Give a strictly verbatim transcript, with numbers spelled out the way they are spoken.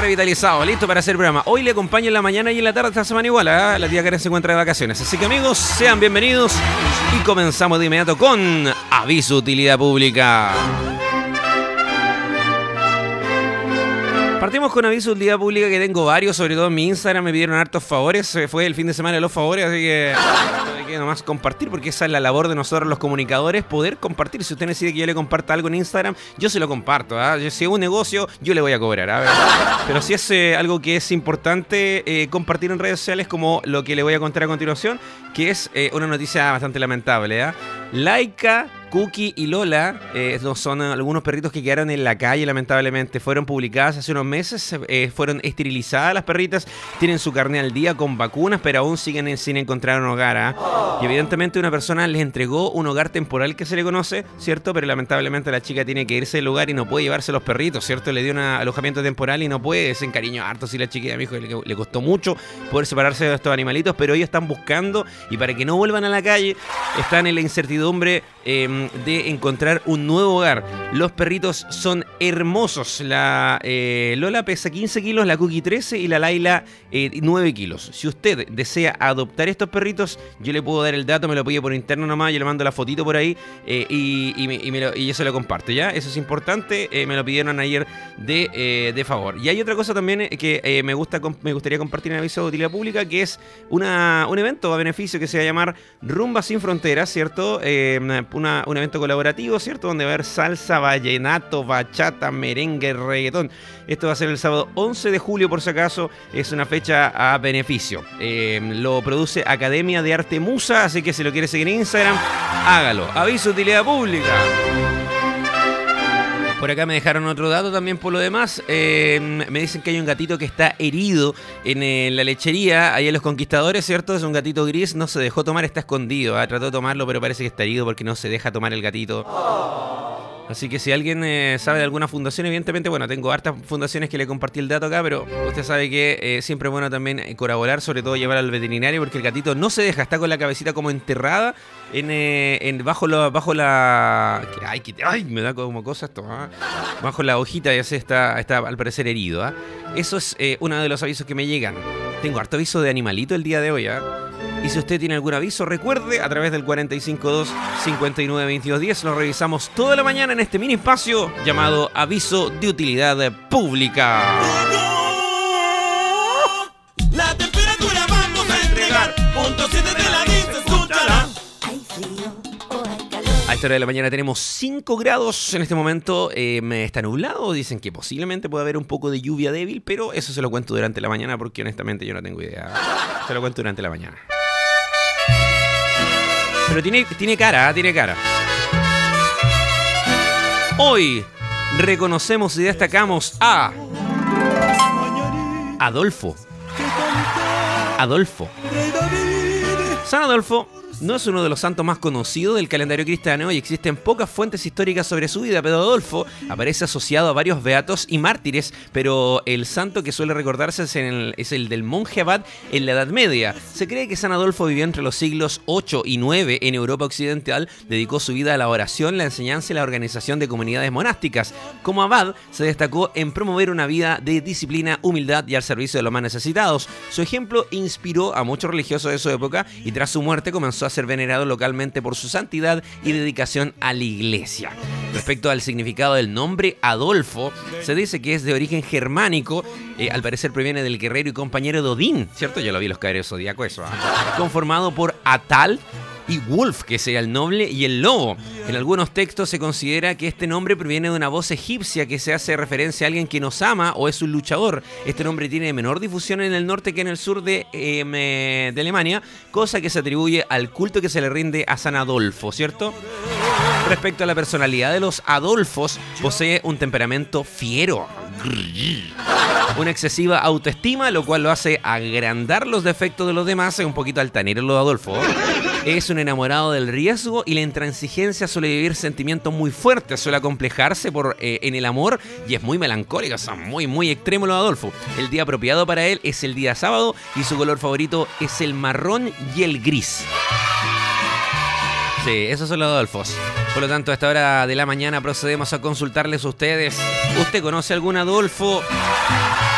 revitalizado, listo para hacer programa. Hoy le acompaño en la mañana y en la tarde esta semana igual, ¿eh? La tía Karen se encuentra de vacaciones. Así que amigos, sean bienvenidos y comenzamos de inmediato con Aviso de Utilidad Pública. Partimos con aviso de utilidad pública que tengo varios, sobre todo en mi Instagram me pidieron hartos favores, fue el fin de semana de los favores, así que hay que nomás compartir porque esa es la labor de nosotros los comunicadores, poder compartir. Si usted necesita que yo le comparta algo en Instagram, yo se lo comparto, ¿eh? Si es un negocio, yo le voy a cobrar, ¿eh? Pero si es eh, algo que es importante eh, compartir en redes sociales, como lo que le voy a contar a continuación, que es eh, una noticia bastante lamentable, ¿eh? Laika, Cookie y Lola eh, son algunos perritos que quedaron en la calle, lamentablemente. Fueron publicadas hace unos meses, eh, fueron esterilizadas las perritas, tienen su carné al día con vacunas, pero aún siguen en, sin encontrar un hogar, ¿eh? Y evidentemente una persona les entregó un hogar temporal que se le conoce, ¿cierto? Pero lamentablemente la chica tiene que irse del lugar y no puede llevarse los perritos, ¿cierto? Le dio un alojamiento temporal y no puede, se encariñó harto. Si la chiquilla me dijo que le, le costó mucho poder separarse de estos animalitos, pero ellos están buscando, y para que no vuelvan a la calle, están en la incertidumbre eh, de encontrar un nuevo hogar. Los perritos son hermosos. La eh, Lola pesa quince kilos, la Cookie trece y la Laila eh, nueve kilos. Si usted desea adoptar estos perritos, yo le puedo dar el dato, me lo pide por interno nomás, yo le mando la fotito por ahí eh, y, y, me, y, me lo, y yo se lo comparto, ¿ya? Eso es importante, eh, me lo pidieron ayer de, eh, de favor. Y hay otra cosa también que eh, me, gusta, me gustaría compartir en aviso de utilidad pública, que es una, un evento a beneficio que se va a llamar Rumba Sin Fronteras, ¿cierto? Eh, una, un evento colaborativo, ¿cierto? Donde va a haber salsa, vallenato, bachata, merengue, reggaetón. Esto va a ser el sábado once de julio, por si acaso. Es una fecha a beneficio. Eh, lo produce Academia de Arte Musa, así que si lo quiere seguir en Instagram, hágalo. Aviso de utilidad pública. Por acá me dejaron otro dato también por lo demás. Eh, me dicen que hay un gatito que está herido en eh, la lechería, ahí en Los Conquistadores, ¿cierto? Es un gatito gris, no se dejó tomar, está escondido. ¿eh? Trató de tomarlo, pero parece que está herido porque no se deja tomar el gatito. Así que si alguien eh, sabe de alguna fundación, evidentemente, bueno, tengo hartas fundaciones que le compartí el dato acá, pero usted sabe que eh, siempre es bueno también eh, colaborar, sobre todo llevar al veterinario, porque el gatito no se deja, está con la cabecita como enterrada en, eh, en bajo la bajo la ay, que, ay, me da como cosa esto, ¿eh? Bajo la hojita, ya se está, está al parecer herido, ¿eh? Eso es eh, uno de los avisos que me llegan. Tengo harto aviso de animalito el día de hoy, ¿eh? Y si usted tiene algún aviso, recuerde, a través del cuatro cinco dos, cinco nueve, veintidós diez, lo revisamos toda la mañana en este mini espacio llamado Aviso de Utilidad Pública. La temperatura vamos a entregar, punto siete de la lista, escúchala. A esta hora de la mañana tenemos cinco grados en este momento, eh, está nublado, dicen que posiblemente puede haber un poco de lluvia débil, pero eso se lo cuento durante la mañana porque honestamente yo no tengo idea. Se lo cuento durante la mañana. Pero tiene, tiene cara, ¿eh? tiene cara. Hoy reconocemos y destacamos a Adolfo. Adolfo. San Adolfo no es uno de los santos más conocidos del calendario cristiano y existen pocas fuentes históricas sobre su vida, pero Adolfo aparece asociado a varios beatos y mártires, pero el santo que suele recordarse es el, es el del monje abad en la Edad Media. Se cree que San Adolfo vivió entre los siglos ocho y nueve en Europa Occidental, dedicó su vida a la oración, la enseñanza y la organización de comunidades monásticas. Como abad, se destacó en promover una vida de disciplina, humildad y al servicio de los más necesitados. Su ejemplo inspiró a muchos religiosos de su época y tras su muerte comenzó a ser venerado localmente por su santidad y dedicación a la iglesia. Respecto al significado del nombre Adolfo, se dice que es de origen germánico, eh, al parecer proviene del guerrero y compañero de Odín, ¿cierto? Yo lo vi en los Caballeros Zodíacos, eso, ¿eh? Conformado por Atal y Wolf, que sea el noble y el lobo. En algunos textos se considera que este nombre proviene de una voz egipcia que se hace referencia a alguien que nos ama o es un luchador. Este nombre tiene menor difusión en el norte que en el sur de, eh, de Alemania, cosa que se atribuye al culto que se le rinde a San Adolfo, ¿cierto? Respecto a la personalidad de los Adolfos, posee un temperamento fiero, una excesiva autoestima, lo cual lo hace agrandar los defectos de los demás. Es un poquito altanero lo de Adolfo. Es un enamorado del riesgo y la intransigencia, suele vivir sentimientos muy fuertes, suele acomplejarse por, eh, en el amor y es muy melancólico, o sea, muy, muy extremo lo de Adolfo. El día apropiado para él es el día sábado y su color favorito es el marrón y el gris. Sí, esos son los Adolfos. Por lo tanto, a esta hora de la mañana procedemos a consultarles a ustedes. ¿Usted conoce algún Adolfo?